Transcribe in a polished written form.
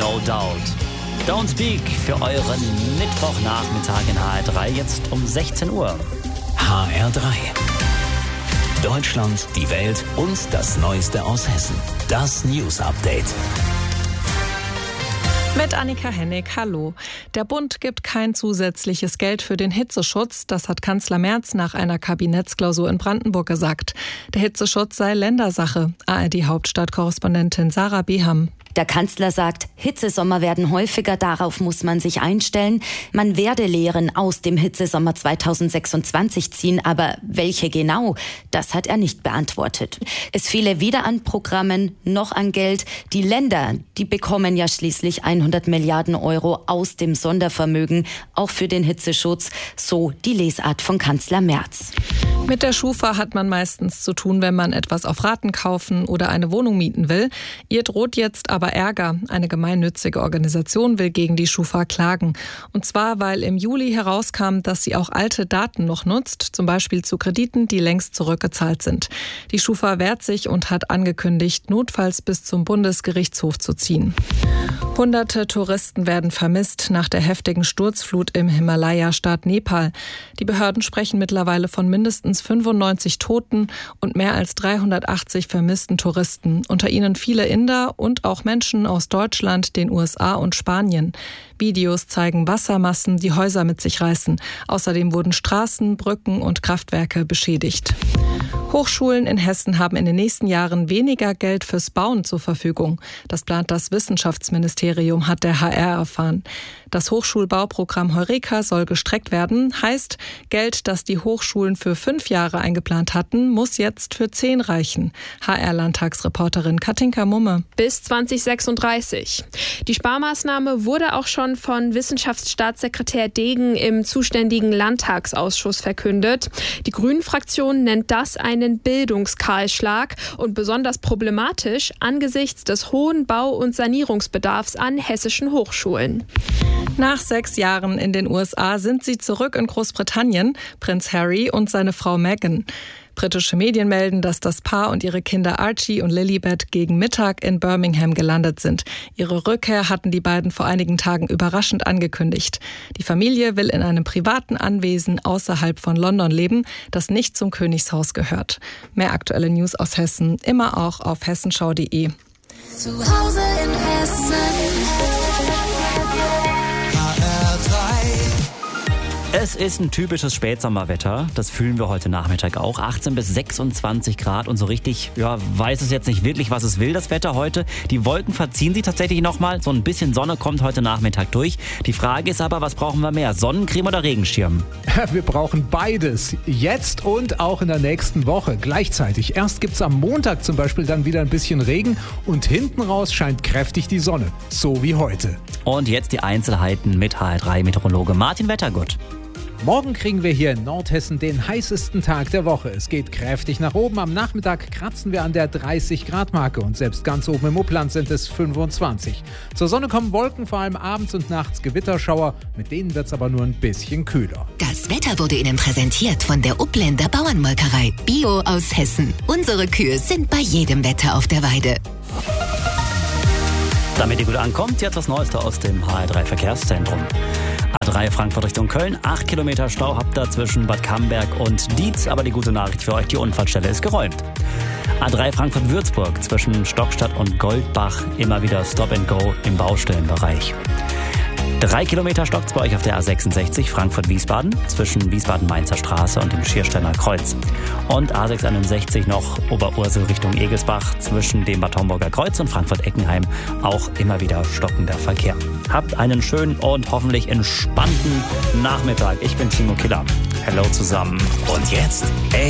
No Doubt. Don't Speak für euren Mittwochnachmittag in HR3, jetzt um 16 Uhr. HR3. Deutschland, die Welt und das Neueste aus Hessen. Das News Update. Mit Annika Hennig, hallo. Der Bund gibt kein zusätzliches Geld für den Hitzeschutz. Das hat Kanzler Merz nach einer Kabinettsklausur in Brandenburg gesagt. Der Hitzeschutz sei Ländersache. ARD-Hauptstadtkorrespondentin Sarah Beham. Der Kanzler sagt, Hitzesommer werden häufiger, darauf muss man sich einstellen. Man werde Lehren aus dem Hitzesommer 2026 ziehen, aber welche genau, das hat er nicht beantwortet. Es fehle weder an Programmen noch an Geld. Die Länder, die bekommen ja schließlich 100 Milliarden Euro aus dem Sondervermögen, auch für den Hitzeschutz, so die Lesart von Kanzler Merz. Mit der Schufa hat man meistens zu tun, wenn man etwas auf Raten kaufen oder eine Wohnung mieten will. Ihr droht jetzt aber Ärger. Eine gemeinnützige Organisation will gegen die Schufa klagen. Und zwar, weil im Juli herauskam, dass sie auch alte Daten noch nutzt, zum Beispiel zu Krediten, die längst zurückgezahlt sind. Die Schufa wehrt sich und hat angekündigt, notfalls bis zum Bundesgerichtshof zu ziehen. Hunderte Touristen werden vermisst nach der heftigen Sturzflut im Himalaya-Staat Nepal. Die Behörden sprechen mittlerweile von mindestens 95 Toten und mehr als 380 vermissten Touristen, unter ihnen viele Inder und auch Menschen aus Deutschland, den USA und Spanien. Videos zeigen Wassermassen, die Häuser mit sich reißen. Außerdem wurden Straßen, Brücken und Kraftwerke beschädigt. Hochschulen in Hessen haben in den nächsten Jahren weniger Geld fürs Bauen zur Verfügung. Das plant das Wissenschaftsministerium, hat der HR erfahren. Das Hochschulbauprogramm Heureka soll gestreckt werden. Heißt, Geld, das die Hochschulen für 5 Jahre eingeplant hatten, muss jetzt für 10 reichen. HR-Landtagsreporterin Katinka Mumme. Bis 2036. Die Sparmaßnahme wurde auch schon von Wissenschaftsstaatssekretär Degen im zuständigen Landtagsausschuss verkündet. Die Grünen-Fraktion nennt das einen Bildungskahlschlag und besonders problematisch angesichts des hohen Bau- und Sanierungsbedarfs an hessischen Hochschulen. Nach 6 Jahren in den USA sind sie zurück in Großbritannien, Prinz Harry und seine Frau Meghan. Britische Medien melden, dass das Paar und ihre Kinder Archie und Lilibet gegen Mittag in Birmingham gelandet sind. Ihre Rückkehr hatten die beiden vor einigen Tagen überraschend angekündigt. Die Familie will in einem privaten Anwesen außerhalb von London leben, das nicht zum Königshaus gehört. Mehr aktuelle News aus Hessen, immer auch auf hessenschau.de. Zu Hause in Hessen. Es ist ein typisches Spätsommerwetter. Das fühlen wir heute Nachmittag auch. 18 bis 26 Grad und so richtig, weiß es jetzt nicht wirklich, was es will, das Wetter heute. Die Wolken verziehen sich tatsächlich nochmal. So ein bisschen Sonne kommt heute Nachmittag durch. Die Frage ist aber, was brauchen wir mehr? Sonnencreme oder Regenschirm? Wir brauchen beides. Jetzt und auch in der nächsten Woche. Gleichzeitig. Erst gibt's am Montag zum Beispiel dann wieder ein bisschen Regen und hinten raus scheint kräftig die Sonne. So wie heute. Und jetzt die Einzelheiten mit HR3-Meteorologe Martin Wettergott. Morgen kriegen wir hier in Nordhessen den heißesten Tag der Woche. Es geht kräftig nach oben. Am Nachmittag kratzen wir an der 30-Grad-Marke und selbst ganz oben im Upland sind es 25. Zur Sonne kommen Wolken, vor allem abends und nachts Gewitterschauer. Mit denen wird es aber nur ein bisschen kühler. Das Wetter wurde Ihnen präsentiert von der Upländer Bauernmolkerei. Bio aus Hessen. Unsere Kühe sind bei jedem Wetter auf der Weide. Damit ihr gut ankommt, jetzt das Neueste aus dem HR3-Verkehrszentrum. A3 Frankfurt Richtung Köln, 8 Kilometer Stau habt ihr zwischen Bad Camberg und Dietz, aber die gute Nachricht für euch, die Unfallstelle ist geräumt. A3 Frankfurt-Würzburg zwischen Stockstadt und Goldbach, immer wieder Stop and Go im Baustellenbereich. 3 Kilometer stockt's bei euch auf der A66 Frankfurt-Wiesbaden zwischen Wiesbaden-Mainzer Straße und dem Schiersteiner Kreuz. Und A661 noch Oberursel Richtung Egelsbach zwischen dem Bad Homburger Kreuz und Frankfurt-Eckenheim. Auch immer wieder stockender Verkehr. Habt einen schönen und hoffentlich entspannten Nachmittag. Ich bin Timo Killer. Hello zusammen. Und jetzt